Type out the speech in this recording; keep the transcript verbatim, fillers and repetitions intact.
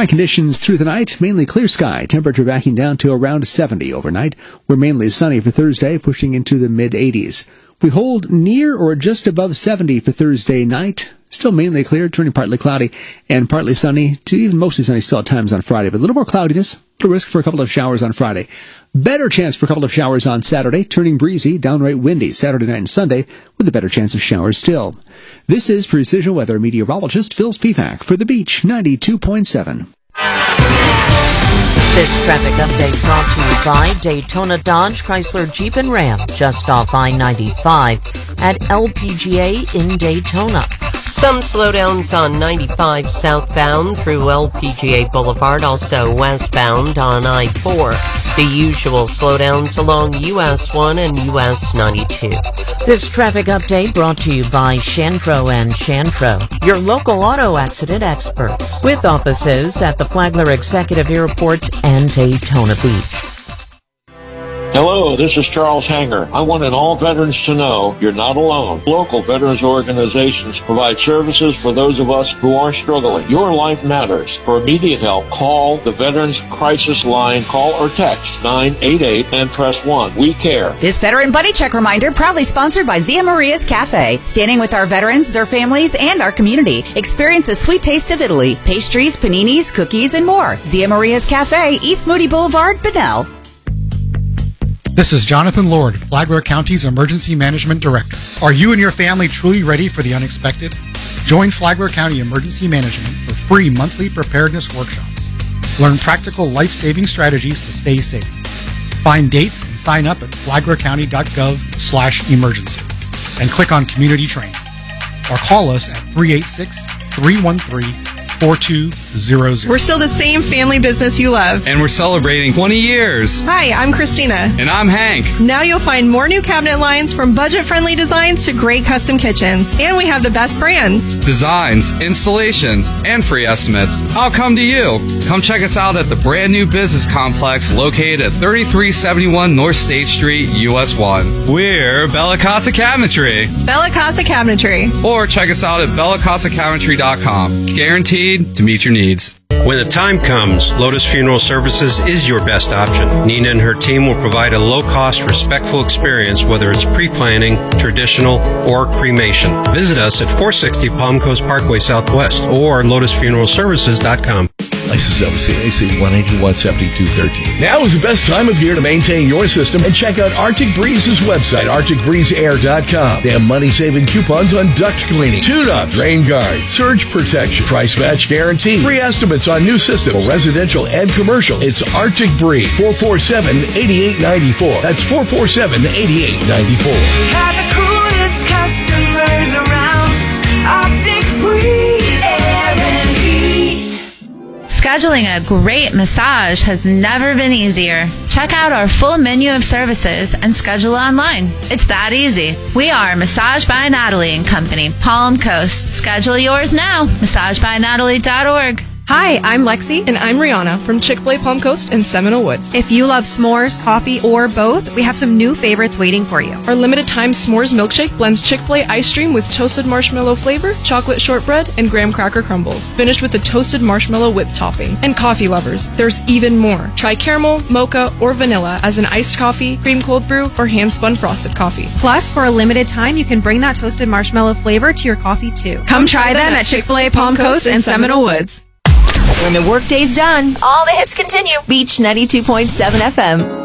Dry conditions through the night, mainly clear sky. Temperature backing down to around seventy overnight. We're mainly sunny for Thursday, pushing into the mid-eighties. We hold near or just above seventy for Thursday night. Still mainly clear, turning partly cloudy and partly sunny to even mostly sunny still at times on Friday, but a little more cloudiness. Little risk for a couple of showers on Friday. Better chance for a couple of showers on Saturday, turning breezy, downright windy Saturday night and Sunday, with a better chance of showers still. This is Precision Weather meteorologist Phil Spivak for The Beach ninety-two point seven. This traffic update brought to you by Daytona Dodge Chrysler Jeep and Ram, just off I ninety-five at L P G A in Daytona. Some slowdowns on ninety-five southbound through L P G A Boulevard, also westbound on I four. The usual slowdowns along U S one and U S ninety-two. This traffic update brought to you by Shantro and Shantro, your local auto accident experts, with offices at the Flagler Executive Airport and Daytona Beach. Hello, this is Charles Hanger. I wanted all veterans to know you're not alone. Local veterans organizations provide services for those of us who are struggling. Your life matters. For immediate help, call the Veterans Crisis Line. Call or text nine eight eight and press one. We care. This Veteran Buddy Check reminder proudly sponsored by Zia Maria's Cafe. Standing with our veterans, their families, and our community. Experience a sweet taste of Italy. Pastries, paninis, cookies, and more. Zia Maria's Cafe, East Moody Boulevard, Bunnell. This is Jonathan Lord, Flagler County's Emergency Management Director. Are you and your family truly ready for the unexpected? Join Flagler County Emergency Management for free monthly preparedness workshops. Learn practical life-saving strategies to stay safe. Find dates and sign up at flaglercounty.gov slash emergency and click on Community Training. Or call us at three eight six, three one three, four two zero zero. We're still the same family business you love. And we're celebrating twenty years. Hi, I'm Christina. And I'm Hank. Now you'll find more new cabinet lines, from budget-friendly designs to great custom kitchens. And we have the best brands. Designs, installations, and free estimates. I'll come to you. Come check us out at the brand new business complex located at thirty-three seventy-one North State Street, U S one. We're Bella Casa Cabinetry. Bella Casa Cabinetry. Or check us out at bella casa cabinetry dot com. Guaranteed to meet your needs. When the time comes, Lotus Funeral Services is your best option. Nina and her team will provide a low-cost, respectful experience, whether it's pre-planning, traditional, or cremation. Visit us at four sixty Palm Coast Parkway Southwest or lotus funeral services dot com. License number C A C one eighty-one seventy-two thirteen. Now is the best time of year to maintain your system and check out Arctic Breeze's website, arctic breeze air dot com. They have money-saving coupons on duct cleaning, tune-up, rain guard, surge protection, price match guarantee, free estimates on new systems, residential and commercial. It's Arctic Breeze, four four seven, eight eight nine four. That's four four seven, eight eight nine four. We have the coolest customers around. Arctic Breeze Air and Heat. Scheduling a great massage has never been easier. Check out our full menu of services and schedule online. It's that easy. We are Massage by Natalie and Company, Palm Coast. Schedule yours now. massage by natalie dot org. Hi, I'm Lexi. And I'm Rihanna from Chick-fil-A Palm Coast and Seminole Woods. If you love s'mores, coffee, or both, we have some new favorites waiting for you. Our limited time s'mores milkshake blends Chick-fil-A ice cream with toasted marshmallow flavor, chocolate shortbread, and graham cracker crumbles, finished with the toasted marshmallow whipped topping. And coffee lovers, there's even more. Try caramel, mocha, or vanilla as an iced coffee, cream cold brew, or hand-spun frosted coffee. Plus, for a limited time, you can bring that toasted marshmallow flavor to your coffee, too. Come try them at Chick-fil-A Palm Coast and Seminole Woods. When the workday's done, all the hits continue. Beach ninety-two point seven F M.